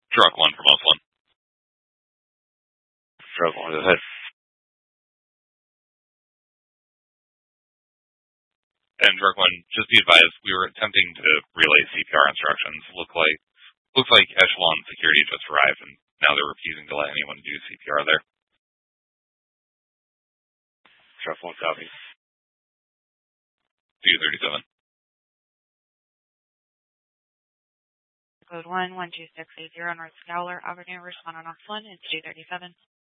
Truck 1 from us 1. Truck 1, go ahead. And Truck 1, just be advised, we were attempting to relay CPR instructions. Looks like Echelon Security just arrived, and now they're refusing to let anyone do CPR there. Truck 1, copy. 237. Code 1, 12680 North Schouler Avenue, respond on off 1, it's 237.